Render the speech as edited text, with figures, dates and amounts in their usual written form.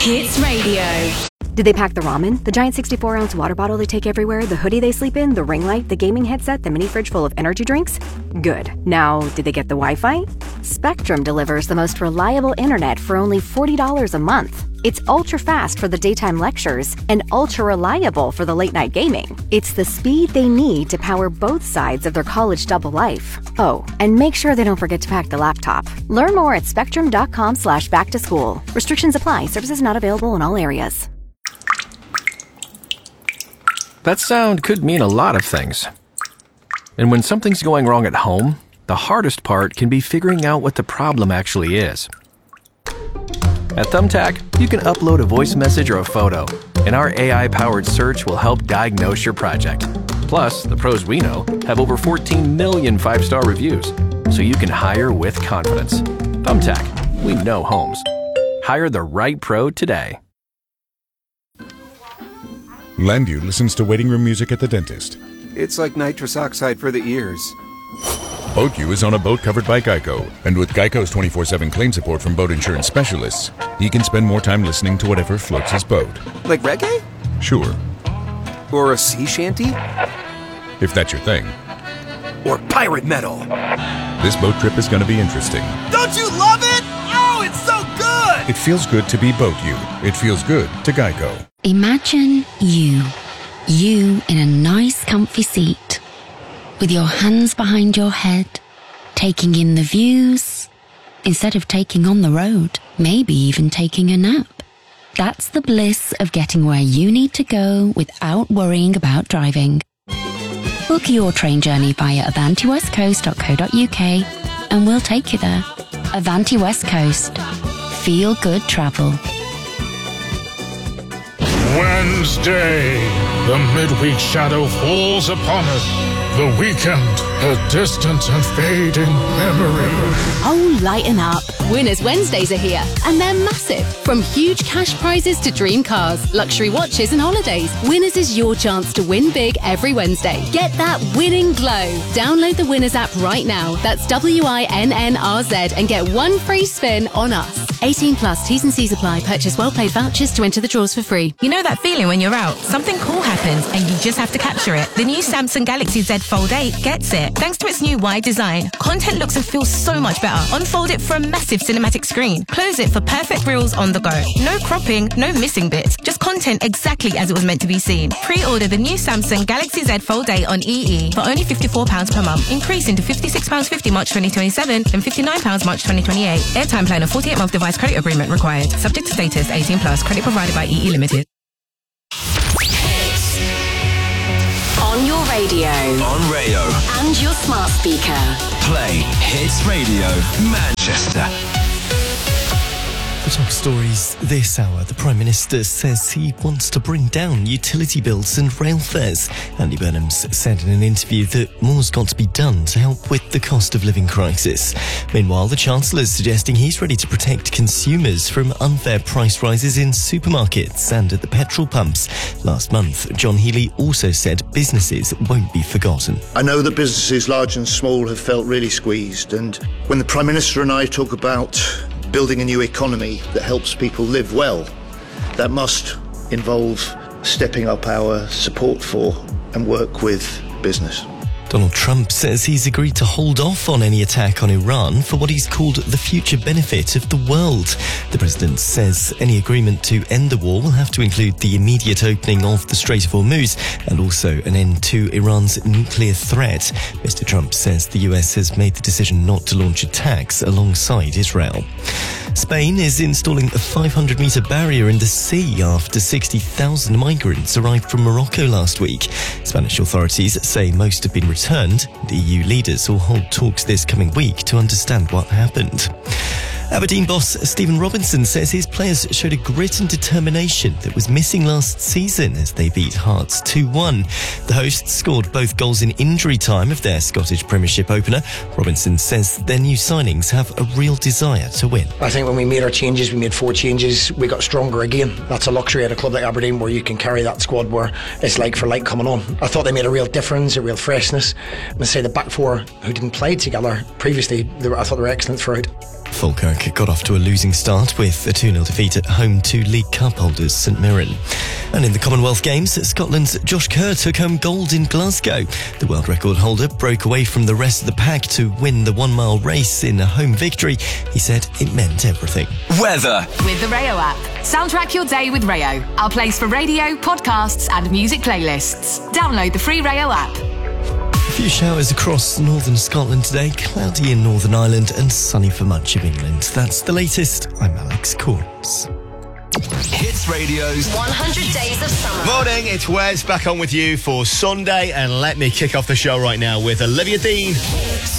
Hits Radio. Did they pack the ramen, the giant 64-ounce water bottle they take everywhere, the hoodie they sleep in, the ring light, the gaming headset, the mini fridge full of energy drinks? Good. Now, did they get the Wi-Fi? Spectrum delivers the most reliable internet for only $40 a month. It's ultra-fast for the daytime lectures and ultra-reliable for the late-night gaming. It's the speed they need to power both sides of their college double life. Oh, and make sure they don't forget to pack the laptop. Learn more at spectrum.com/back-to-school. Restrictions apply. Services not available in all areas. That sound could mean a lot of things. And when something's going wrong at home, the hardest part can be figuring out what the problem actually is. At Thumbtack, you can upload a voice message or a photo, and our AI-powered search will help diagnose your project. Plus, the pros we know have over 14 million 5-star reviews, so you can hire with confidence. Thumbtack, we know homes. Hire the right pro today. Landu listens to waiting room music at the dentist. It's like nitrous oxide for the ears. BoatU is on a boat covered by Geico, and with Geico's 24/7 claim support from boat insurance specialists, he can spend more time listening to whatever floats his boat. Like reggae? Sure. Or a sea shanty? If that's your thing. Or pirate metal? This boat trip is going to be interesting. Don't you love it? Oh, it's so good! It feels good to be BoatU. It feels good to Geico. Imagine you in a nice comfy seat, with your hands behind your head, taking in the views, instead of taking on the road, maybe even taking a nap. That's the bliss of getting where you need to go without worrying about driving. Book your train journey via avantiwestcoast.co.uk and we'll take you there. Avanti West Coast. Feel good travel. Wednesday, the midweek shadow falls upon us. The weekend, a distant and fading memory. Oh, lighten up. Winners Wednesdays are here, and they're massive. From huge cash prizes to dream cars, luxury watches and holidays, Winners is your chance to win big every Wednesday. Get that winning glow. Download the Winners app right now. That's WINNRZ and get one free spin on us. 18 plus, T's and C's apply. Purchase well-paid vouchers to enter the draws for free. You know that feeling when you're out, something cool happens and you just have to capture it. The new Samsung Galaxy Z Fold 8 gets it. Thanks to its new wide design, content looks and feels so much better. Unfold it for a massive cinematic screen. Close it for perfect reels on the go. No cropping, no missing bits. Just content exactly as it was meant to be seen. Pre-order the new Samsung Galaxy Z Fold 8 on EE for only £54 per month, increasing to £56.50 March 2027 and £59 March 2028. Airtime plan of 48-month device credit agreement required. Subject to status, 18 plus. Credit provided by EE Limited. On your radio. On Rayo. And your smart speaker. Play Hits Radio Manchester. The top stories this hour. The Prime Minister says he wants to bring down utility bills and rail fares. Andy Burnham's said in an interview that more's got to be done to help with the cost of living crisis. Meanwhile, the Chancellor's suggesting he's ready to protect consumers from unfair price rises in supermarkets and at the petrol pumps. Last month, John Healey also said businesses won't be forgotten. I know that businesses large and small have felt really squeezed, and when the Prime Minister and I talk about building a new economy that helps people live well, that must involve stepping up our support for and work with business. Donald Trump says he's agreed to hold off on any attack on Iran for what he's called the future benefit of the world. The president says any agreement to end the war will have to include the immediate opening of the Strait of Hormuz and also an end to Iran's nuclear threat. Mr. Trump says the US has made the decision not to launch attacks alongside Israel. Spain is installing a 500-metre barrier in the sea after 60,000 migrants arrived from Morocco last week. Spanish authorities say most have been returned. The EU leaders will hold talks this coming week to understand what happened. Aberdeen boss Stephen Robinson says his players showed a grit and determination that was missing last season as they beat Hearts 2-1. The hosts scored both goals in injury time of their Scottish Premiership opener. Robinson says their new signings have a real desire to win. I think when we made our changes, we made 4 changes, we got stronger again. That's a luxury at a club like Aberdeen where you can carry that squad where it's like for like coming on. I thought they made a real difference, a real freshness. And I say the back 4 who didn't play together previously, I thought they were excellent throughout. Falkirk got off to a losing start with a 2-0 defeat at home to League Cup holders St Mirren. And in the Commonwealth Games, Scotland's Josh Kerr took home gold in Glasgow. The world record holder broke away from the rest of the pack to win the 1-mile race in a home victory. He said it meant everything. Weather. With the Rayo app. Soundtrack your day with Rayo. Our place for radio, podcasts and music playlists. Download the free Rayo app. A few showers across northern Scotland today, cloudy in Northern Ireland and sunny for much of England. That's the latest. I'm Alex Corns. Hits Radio's 100 Days of Summer. Morning, it's Wes back on with you for Sunday, and let me kick off the show right now with Olivia Dean.